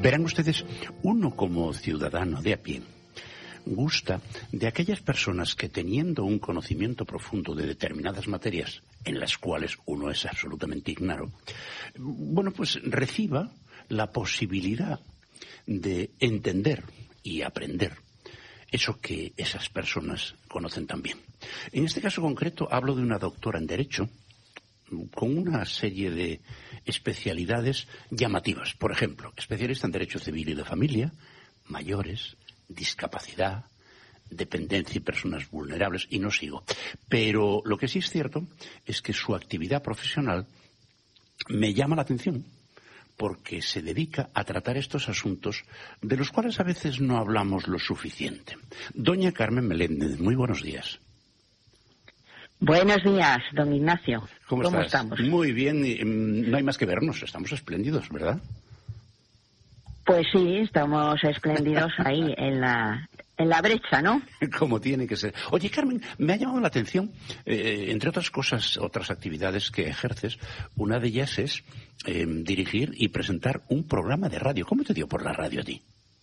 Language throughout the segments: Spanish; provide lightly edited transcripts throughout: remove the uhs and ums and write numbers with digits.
Verán ustedes, uno como ciudadano de a pie gusta de aquellas personas que, teniendo un conocimiento profundo de determinadas materias en las cuales uno es absolutamente ignaro, bueno, pues reciba la posibilidad de entender y aprender eso que esas personas conocen también. En este caso concreto hablo de una doctora en Derecho con una serie de especialidades llamativas. Por ejemplo, especialista en Derecho Civil y de Familia, mayores, discapacidad, dependencia y personas vulnerables, y no sigo. Pero lo que sí es cierto es que su actividad profesional me llama la atención porque se dedica a tratar estos asuntos de los cuales a veces no hablamos lo suficiente. Doña Carmen Meléndez, muy buenos días. Buenos días, don Ignacio. ¿Cómo estamos? Muy bien, no hay más que vernos, estamos espléndidos, ¿verdad? Pues sí, estamos espléndidos ahí en la brecha, ¿no? Como tiene que ser. Oye, Carmen, me ha llamado la atención, entre otras cosas, otras actividades que ejerces, una de ellas es dirigir y presentar un programa de radio. ¿Cómo te dio por la radio a ti?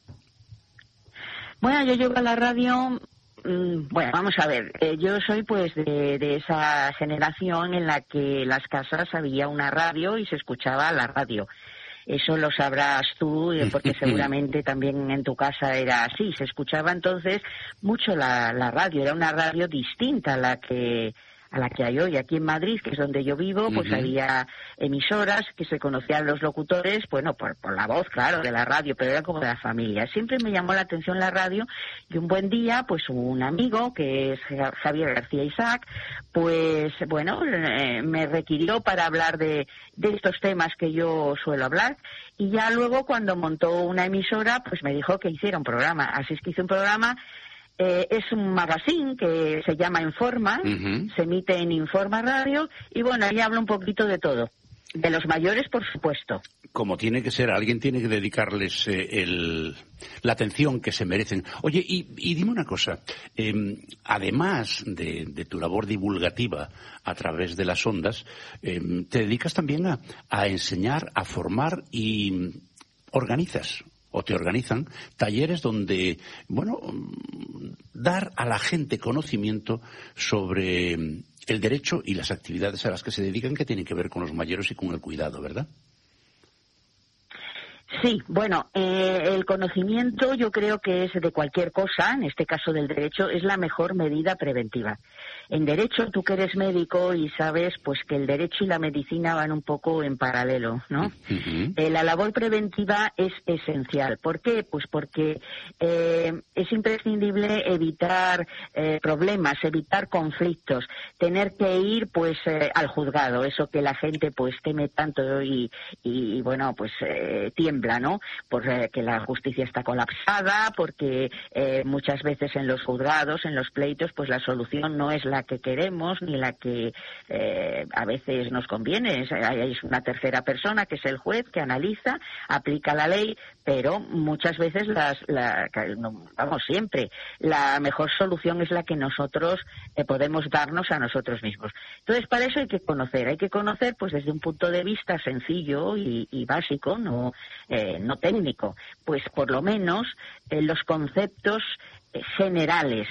Bueno, yo llego a la radio, bueno, vamos a ver, yo soy pues de esa generación en la que en las casas había una radio y se escuchaba la radio. Eso lo sabrás tú, porque seguramente también en tu casa era así. Se escuchaba entonces mucho la radio. Era una radio distinta a la que hay hoy. Aquí en Madrid, que es donde yo vivo, pues había emisoras que se conocían los locutores, bueno, por la voz, claro, de la radio, pero era como de la familia. Siempre me llamó la atención la radio y un buen día, pues un amigo, que es Javier García Isaac, pues bueno, me requirió para hablar de estos temas que yo suelo hablar, y ya luego cuando montó una emisora, pues me dijo que hiciera un programa. Así es que hice un programa. Es un magazine que se llama Informa, se emite en Informa Radio, y bueno, ahí hablo un poquito de todo. De los mayores, por supuesto. Como tiene que ser, alguien tiene que dedicarles la atención que se merecen. Oye, y dime una cosa, además de tu labor divulgativa a través de las ondas, te dedicas también a enseñar, a formar y organizas o te organizan talleres donde, bueno, dar a la gente conocimiento sobre el derecho y las actividades a las que se dedican, que tienen que ver con los mayores y con el cuidado, ¿verdad? Sí, bueno, el conocimiento yo creo que es de cualquier cosa, en este caso del derecho, es la mejor medida preventiva. En derecho, tú que eres médico y sabes pues que el derecho y la medicina van un poco en paralelo, ¿no? La labor preventiva es esencial. ¿Por qué? Pues porque es imprescindible evitar problemas, evitar conflictos, tener que ir pues al juzgado, eso que la gente pues teme tanto y bueno, pues tiembla, ¿no? Porque la justicia está colapsada, porque muchas veces en los juzgados, en los pleitos, pues la solución no es la que queremos ni la que a veces nos conviene. Hay una tercera persona que es el juez que analiza, aplica la ley, pero muchas veces vamos, siempre la mejor solución es la que nosotros podemos darnos a nosotros mismos. Entonces, para eso hay que conocer pues desde un punto de vista sencillo y básico, no técnico, pues por lo menos los conceptos generales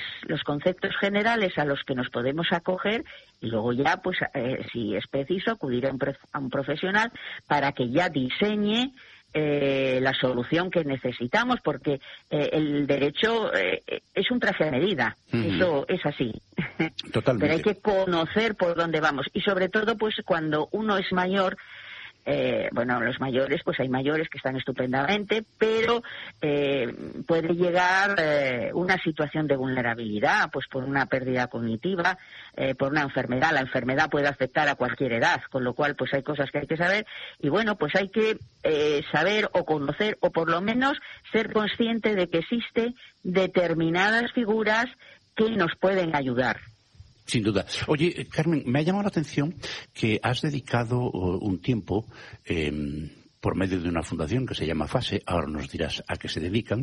a los que nos podemos acoger, y luego ya, pues si es preciso, acudir a un profesional para que ya diseñe la solución que necesitamos, porque el derecho es un traje a medida, eso es así. Totalmente. Pero hay que conocer por dónde vamos, y sobre todo pues cuando uno es mayor. Bueno, los mayores, pues hay mayores que están estupendamente, pero puede llegar una situación de vulnerabilidad, pues por una pérdida cognitiva, por una enfermedad. La enfermedad puede afectar a cualquier edad, con lo cual pues hay cosas que hay que saber, y bueno, pues hay que saber o conocer, o por lo menos ser consciente de que existen determinadas figuras que nos pueden ayudar. Sin duda. Oye, Carmen, me ha llamado la atención que has dedicado un tiempo, por medio de una fundación que se llama FASE, ahora nos dirás a qué se dedican,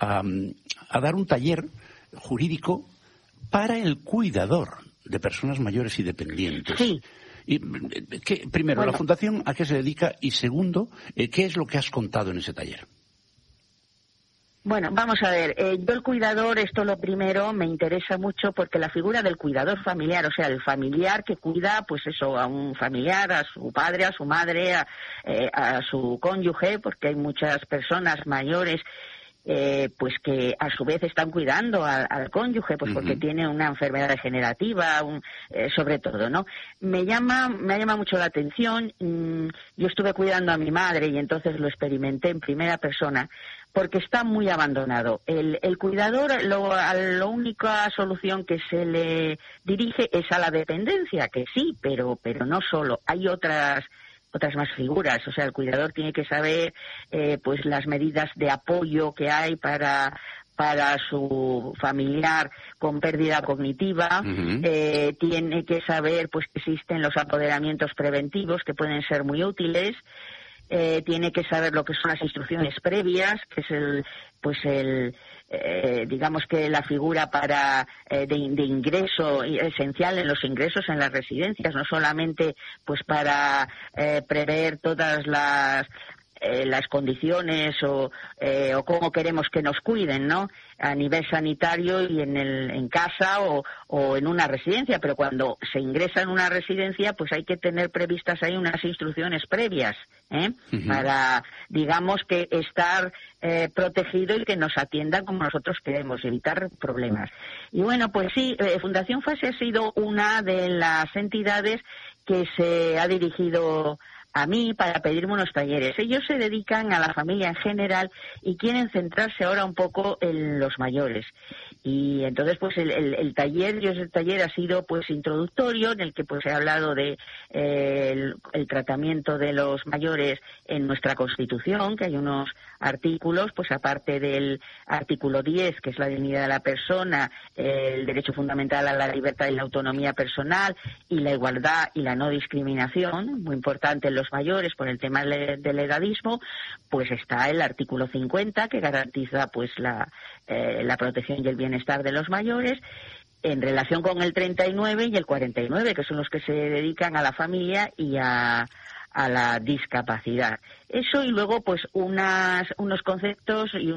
a dar un taller jurídico para el cuidador de personas mayores y dependientes. Sí. Y, primero, bueno, ¿la fundación a qué se dedica? Y segundo, ¿qué es lo que has contado en ese taller? Bueno, vamos a ver, yo el cuidador, esto lo primero, me interesa mucho porque la figura del cuidador familiar, o sea, el familiar que cuida, pues eso, a un familiar, a su padre, a su madre, a su cónyuge, porque hay muchas personas mayores pues que a su vez están cuidando al cónyuge, pues porque tiene una enfermedad degenerativa, sobre todo, ¿no? Me ha llamado mucho la atención. Yo estuve cuidando a mi madre y entonces lo experimenté en primera persona, porque está muy abandonado. El cuidador, la única solución que se le dirige es a la dependencia, que sí, pero no solo. Hay otras más figuras, o sea, el cuidador tiene que saber pues las medidas de apoyo que hay para su familiar con pérdida cognitiva, tiene que saber pues que existen los apoderamientos preventivos que pueden ser muy útiles, tiene que saber lo que son las instrucciones previas, que es digamos que la figura de ingreso esencial en los ingresos en las residencias, no solamente pues para prever todas las condiciones o cómo queremos que nos cuiden, ¿no? A nivel sanitario y en casa o en una residencia, pero cuando se ingresa en una residencia, pues hay que tener previstas ahí unas instrucciones previas, para, digamos, que estar protegido y que nos atiendan como nosotros queremos, evitar problemas. Y bueno, pues sí, Fundación FASE ha sido una de las entidades que se ha dirigido a mí para pedirme unos talleres. Ellos se dedican a la familia en general y quieren centrarse ahora un poco en los mayores. Y entonces pues el taller ha sido pues introductorio, en el que pues he hablado de el tratamiento de los mayores en nuestra Constitución, que hay unos artículos, pues aparte del artículo 10, que es la dignidad de la persona, el derecho fundamental a la libertad y la autonomía personal, y la igualdad y la no discriminación, muy importante en los mayores por el tema del edadismo, pues está el artículo 50, que garantiza pues la protección y el bienestar de los mayores, en relación con el 39 y el 49, que son los que se dedican a la familia y a la discapacidad. Eso, y luego pues unos conceptos y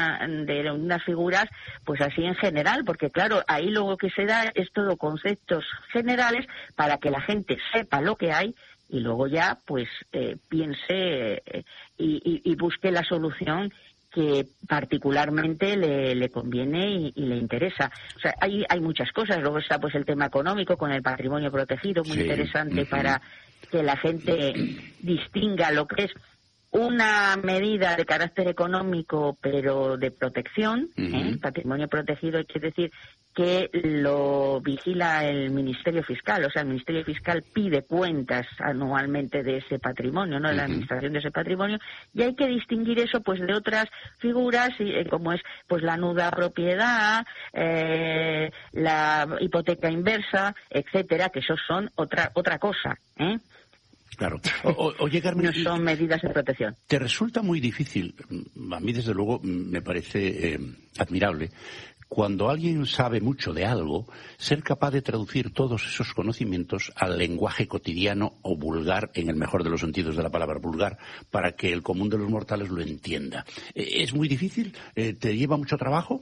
unas figuras pues así en general, porque claro, ahí luego que se da es todo conceptos generales para que la gente sepa lo que hay y luego ya pues piense y busque la solución que particularmente le conviene y le interesa. O sea, hay muchas cosas. Luego está pues el tema económico con el patrimonio protegido, muy interesante para que la gente distinga lo que es una medida de carácter económico pero de protección. Patrimonio protegido quiere decir que lo vigila el Ministerio Fiscal, o sea, el Ministerio Fiscal pide cuentas anualmente de ese patrimonio, ¿no? De la administración de ese patrimonio, y hay que distinguir eso pues de otras figuras como es pues la nuda propiedad, la hipoteca inversa, etcétera, que esos son otra cosa, Claro. Oye, Carmen, no son medidas de protección. ¿Te resulta muy difícil? A mí, desde luego, me parece admirable, cuando alguien sabe mucho de algo, ser capaz de traducir todos esos conocimientos al lenguaje cotidiano o vulgar, en el mejor de los sentidos de la palabra vulgar, para que el común de los mortales lo entienda. ¿Es muy difícil? ¿Te lleva mucho trabajo?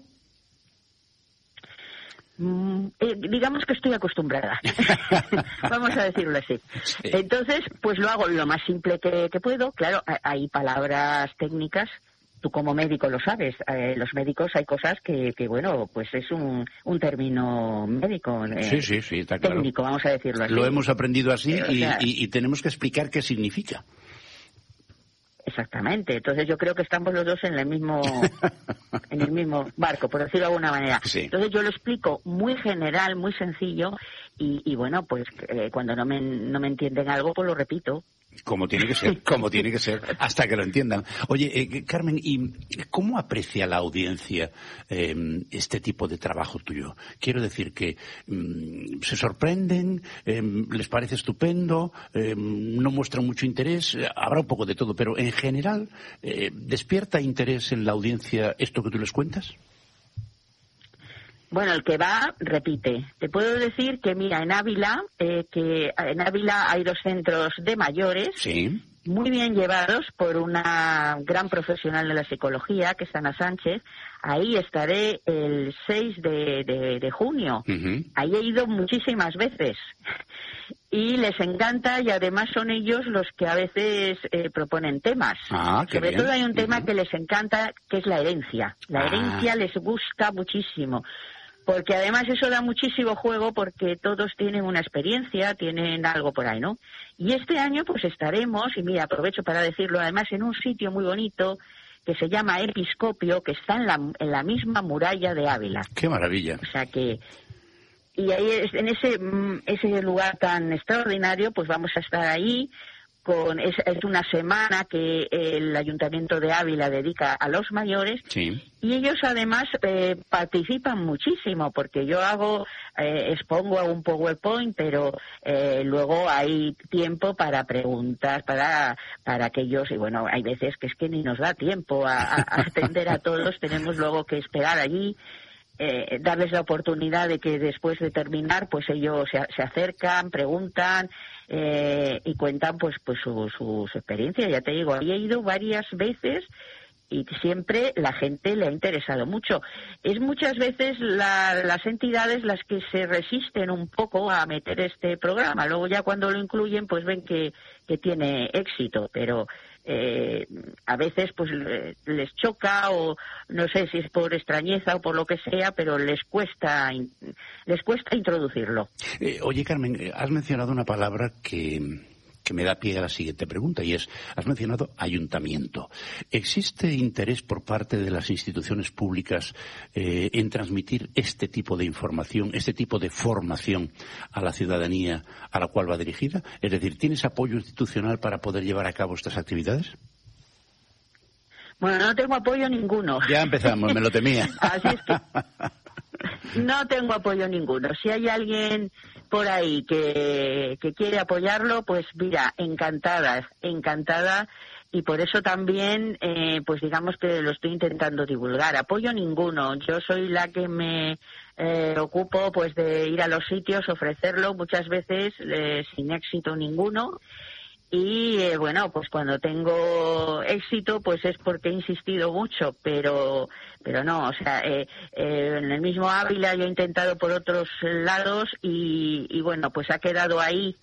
Digamos que estoy acostumbrada. Vamos a decirlo así. Entonces, pues lo hago lo más simple que puedo. Claro, hay palabras técnicas. Tú como médico lo sabes. Los médicos hay cosas que bueno, pues es un término médico. Sí, está claro. Técnico, vamos a decirlo así. Lo hemos aprendido así y tenemos que explicar qué significa. Exactamente. Entonces yo creo que estamos los dos en el mismo barco, por decirlo de alguna manera. Sí. Entonces yo lo explico muy general, muy sencillo y bueno, pues cuando no me entienden algo, pues lo repito. Como tiene que ser, hasta que lo entiendan. Oye, Carmen, ¿y cómo aprecia la audiencia este tipo de trabajo tuyo? Quiero decir que se sorprenden, les parece estupendo, no muestran mucho interés, habrá un poco de todo, pero en general, ¿despierta interés en la audiencia esto que tú les cuentas? Bueno, el que va, repite. Te puedo decir que, mira, en Ávila hay 2 centros de mayores. Sí. muy bien llevados por una gran profesional de la psicología, que es Ana Sánchez. Ahí estaré el 6 de junio. Ahí he ido muchísimas veces. Y les encanta, y además son ellos los que a veces proponen temas. Sobre todo hay un tema que les encanta, que es la herencia. La herencia les gusta muchísimo. Porque además eso da muchísimo juego, porque todos tienen una experiencia, tienen algo por ahí, ¿no? Y este año pues estaremos, y mira, aprovecho para decirlo, además en un sitio muy bonito que se llama Episcopio, que está en la misma muralla de Ávila. ¡Qué maravilla! O sea que... Y ahí, en ese lugar tan extraordinario, pues vamos a estar ahí. Es una semana que el Ayuntamiento de Ávila dedica a los mayores. Sí. Y ellos además participan muchísimo, porque yo expongo un PowerPoint, pero luego hay tiempo para preguntas, para que ellos, y bueno, hay veces que es que ni nos da tiempo a atender a todos, tenemos luego que esperar allí. Darles la oportunidad de que después de terminar pues ellos se acercan, preguntan y cuentan pues su experiencia. Ya te digo, ahí he ido varias veces y siempre la gente le ha interesado mucho. Es muchas veces las entidades las que se resisten un poco a meter este programa. Luego ya cuando lo incluyen pues ven que tiene éxito, pero a veces pues les choca, o no sé si es por extrañeza o por lo que sea, pero les cuesta introducirlo. Oye, Carmen, has mencionado una palabra que me da pie a la siguiente pregunta, y has mencionado ayuntamiento. ¿Existe interés por parte de las instituciones públicas en transmitir este tipo de información, este tipo de formación a la ciudadanía a la cual va dirigida? Es decir, ¿tienes apoyo institucional para poder llevar a cabo estas actividades? Bueno, no tengo apoyo ninguno. Ya empezamos, me lo temía. Así es que no tengo apoyo ninguno. Si hay alguien por ahí que quiere apoyarlo, pues mira, encantada, y por eso también pues digamos que lo estoy intentando divulgar. Apoyo ninguno, yo soy la que me ocupo pues de ir a los sitios, ofrecerlo, muchas veces sin éxito ninguno. Y bueno, pues cuando tengo éxito pues es porque he insistido mucho, pero no, o sea, en el mismo Ávila yo he intentado por otros lados y bueno, pues ha quedado ahí